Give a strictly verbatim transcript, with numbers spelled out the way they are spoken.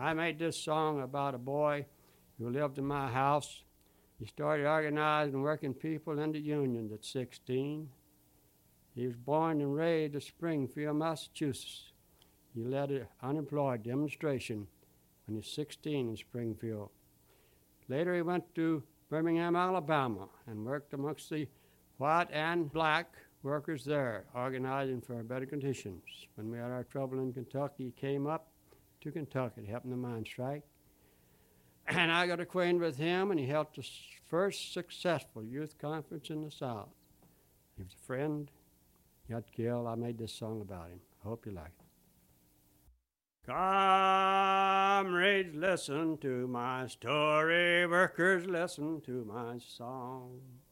I made this song about a boy who lived in my house. He started organizing working people in the unions at sixteen. He was born and raised in Springfield, Massachusetts. He led an unemployed demonstration when he was sixteen in Springfield. Later he went to Birmingham, Alabama, and worked amongst the white and black workers there, organizing for better conditions. When we had our trouble in Kentucky, he came up to Kentucky to help in the mine strike. And I got acquainted with him, and he held the first successful youth conference in the South. He was a friend. He got killed. I made this song about him. I hope you like it. Comrades, listen to my story. Workers, listen to my song.